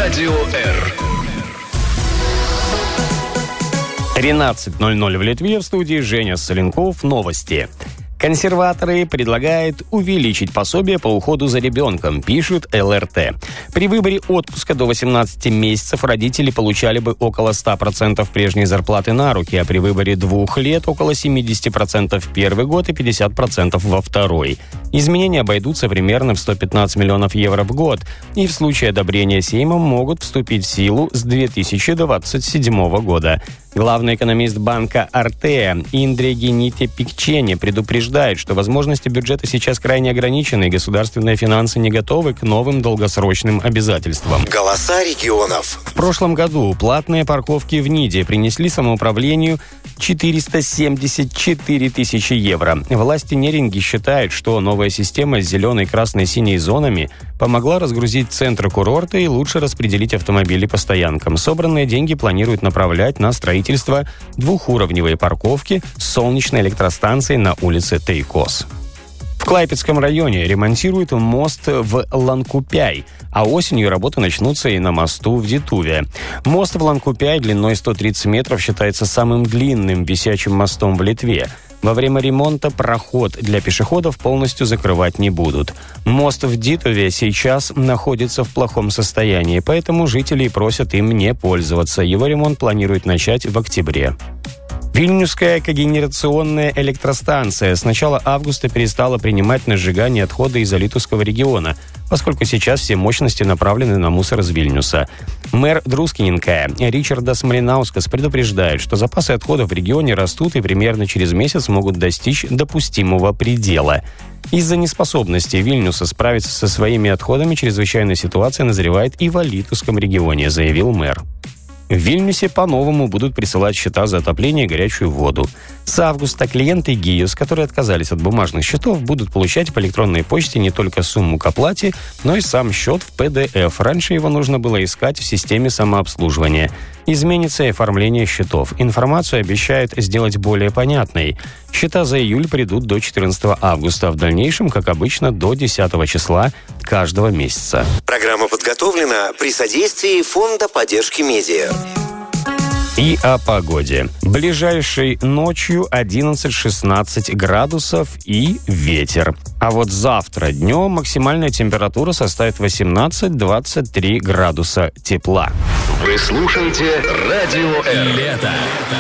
Радио Р. 13:00 в Литве. В студии Женя Соленков. Новости. Консерваторы предлагают увеличить пособие по уходу за ребенком, пишет ЛРТ. При выборе отпуска до 18 месяцев родители получали бы около 100% прежней зарплаты на руки, а при выборе 2 лет около 70% в первый год и 50% во второй. Изменения обойдутся примерно в 115 миллионов евро в год и в случае одобрения Сеймом могут вступить в силу с 2027 года. Главный экономист банка Артеа Индре Гените Пикчене предупреждает, что возможности бюджета сейчас крайне ограничены, и государственные финансы не готовы к новым долгосрочным обязательствам. Голоса регионов. В прошлом году платные парковки в Ниде принесли самоуправлению 474 тысячи евро. Власти Неринги считают, что новая система с зеленой, красной, синей зонами помогла разгрузить центры курорта и лучше распределить автомобили по стоянкам. Собранные деньги планируют направлять на строительство двухуровневой парковки с солнечной электростанцией на улице Тейкос. В Клайпедском районе ремонтируют мост в Ланкупяй, а осенью работы начнутся и на мосту в Дитуве. Мост в Ланкупяй длиной 130 метров считается самым длинным висячим мостом в Литве. Во время ремонта проход для пешеходов полностью закрывать не будут. Мост в Дитуве сейчас находится в плохом состоянии, поэтому жители просят им не пользоваться. Его ремонт планируют начать в октябре. Вильнюсская когенерационная электростанция с начала августа перестала принимать на сжигание отходы из Алитуского региона, поскольку сейчас все мощности направлены на мусор из Вильнюса. Мэр Друскиненко Ричардас Малинаускас предупреждает, что запасы отходов в регионе растут и примерно через месяц могут достичь допустимого предела. Из-за неспособности Вильнюса справиться со своими отходами чрезвычайная ситуация назревает и в Алитуском регионе, заявил мэр. В Вильнюсе по-новому будут присылать счета за отопление и горячую воду. С августа клиенты ГИОС, которые отказались от бумажных счетов, будут получать по электронной почте не только сумму к оплате, но и сам счет в PDF. Раньше его нужно было искать в системе самообслуживания. Изменится и оформление счетов. Информацию обещают сделать более понятной. Счета за июль придут до 14 августа, а в дальнейшем, как обычно, до 10 числа каждого месяца. Программа подготовлена при содействии Фонда поддержки медиа. И о погоде. Ближайшей ночью 11-16 градусов и ветер. А вот завтра днем максимальная температура составит 18-23 градуса тепла. Вы слушаете Радио Р. Лето.